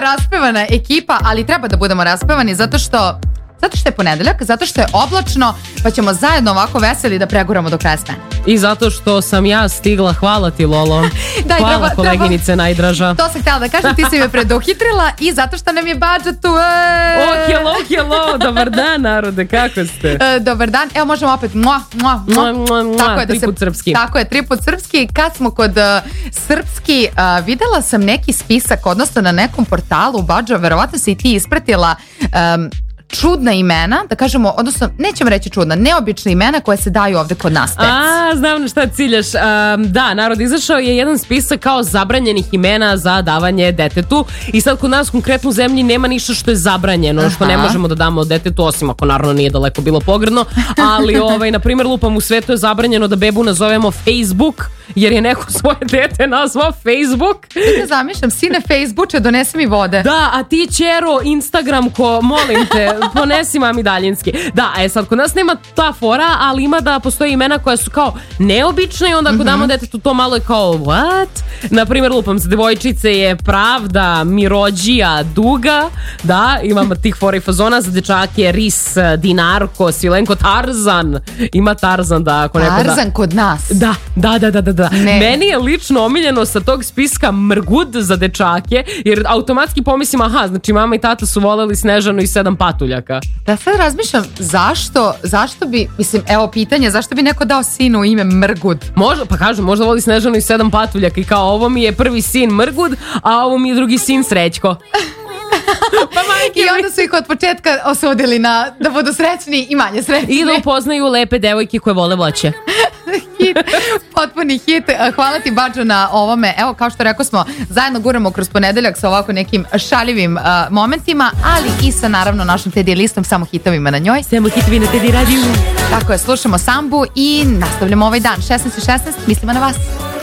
raspevana ekipa, ali treba da budemo raspevani zato što je ponedeljak, zato što je oblačno, pa ćemo zajedno ovako veseli da preguramo do kraja scene. I zato što sam ja stigla, hvala ti Lolo. Hvala koleginice najdraža. To sam htjela da kažem, ti si me preduhitrila i zato što nam je budžet tu. Hello, dobar dan narode, kako ste? Dobar dan, evo možemo opet tako je, triput srpski. Tako je, triput srpski. Kad smo kod srpski, videla sam neki spisak, odnosno na nekom portalu Badža, verovatno si i ti ispratila čudna imena, da kažemo, odnosno nećemo reći čudna, neobična imena koje se daju ovde kod nas. Znam na šta ciljaš. Da, narod, izašao je jedan spisak kao zabranjenih imena za davanje detetu i sad kod nas konkretno u zemlji nema ništa što je zabranjeno, što ne možemo da damo detetu, osim ako naravno nije daleko bilo pogrdno, ali na primjer lupam, u svetu je zabranjeno da bebu nazovemo Facebook, jer je neko svoje dete nazvao Facebook. Ne zamišljam, sine Facebooče, donesi mi vode. Da, a ti ćero Instagram ko, molim te, ponesi mami daljinski. Da, sad kod nas nema ta fora, ali ima da postoje imena koja su kao neobične i onda ako damo detetu to malo je kao what? Naprimjer, lupam se, devojčice je Pravda, Mirođija, Duga, da, imamo tih fora i fazona, za dečake Ris, Dinarko, Silenko, Tarzan, ima Tarzan, da, ako neko da. Tarzan kod nas? Da. Meni je lično omiljeno sa tog spiska Mrgud za dečake, jer automatski pomislim, znači mama i tata su voleli Snežanu i 7 patuljaka. Da sad razmišljam, zašto bi, mislim, evo pitanje, zašto bi neko dao sinu ime Mrgud? Možda voli Snežanu i 7 patuljaka i kao ovo mi je prvi sin Mrgud, a ovo mi je drugi sin Srećko. I onda su ih od početka osudili da budu srećni i manje srećni. I da upoznaju lepe devojke koje vole voće. Hit, potpuni hit. Hvala ti Badžo na ovome. Evo, kao što rekao smo, zajedno guramo kroz ponedeljak sa ovako nekim šaljivim momentima, ali i sa naravno našom Teddy listom, samo hitovima na njoj. Samo hitovi na Teddy radiju. Tako je, slušamo Sambu i nastavljamo ovaj dan. 16:16, mislimo na vas.